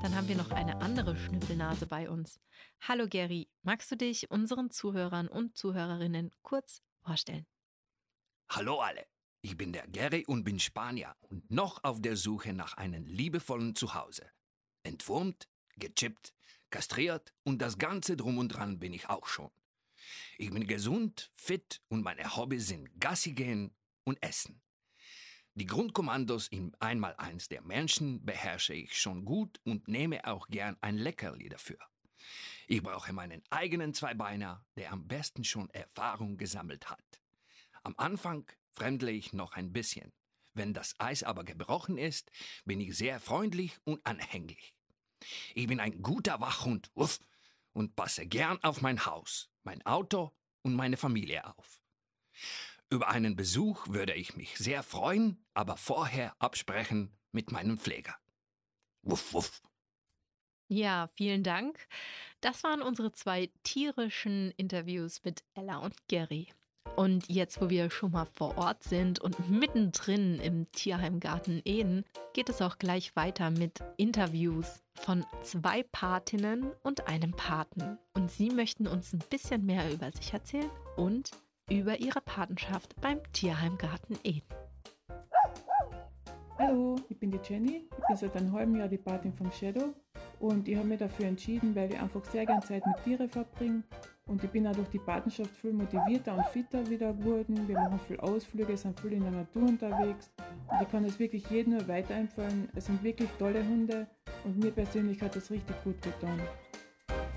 Dann haben wir noch eine andere Schnüffelnase bei uns. Hallo Gary, magst du dich unseren Zuhörern und Zuhörerinnen kurz vorstellen? Hallo alle, ich bin der Gary und bin Spanier und noch auf der Suche nach einem liebevollen Zuhause. Entwurmt, gechippt, kastriert und das Ganze drum und dran bin ich auch schon. Ich bin gesund, fit und meine Hobbys sind Gassi gehen und Essen. Die Grundkommandos im Einmaleins der Menschen beherrsche ich schon gut und nehme auch gern ein Leckerli dafür. Ich brauche meinen eigenen Zweibeiner, der am besten schon Erfahrung gesammelt hat. Am Anfang fremdle ich noch ein bisschen. Wenn das Eis aber gebrochen ist, bin ich sehr freundlich und anhänglich. Ich bin ein guter Wachhund, uff, und passe gern auf mein Haus, mein Auto und meine Familie auf. Über einen Besuch würde ich mich sehr freuen, aber vorher absprechen mit meinem Pfleger. Wuff, wuff. Ja, vielen Dank. Das waren unsere 2 tierischen Interviews mit Ella und Gary. Und jetzt, wo wir schon mal vor Ort sind und mittendrin im Tierheimgarten Eden, geht es auch gleich weiter mit Interviews von 2 Patinnen und einem Paten. Und sie möchten uns ein bisschen mehr über sich erzählen und über ihre Patenschaft beim Tierheimgarten Eden. Hallo, ich bin die Jenny. Ich bin seit einem halben Jahr die Patin vom Shadow und ich habe mich dafür entschieden, weil ich einfach sehr gerne Zeit mit Tieren verbringe und ich bin auch durch die Patenschaft viel motivierter und fitter wieder geworden. Wir machen viel Ausflüge, sind viel in der Natur unterwegs und ich kann es wirklich jedem nur weiterempfehlen. Es sind wirklich tolle Hunde und mir persönlich hat das richtig gut getan.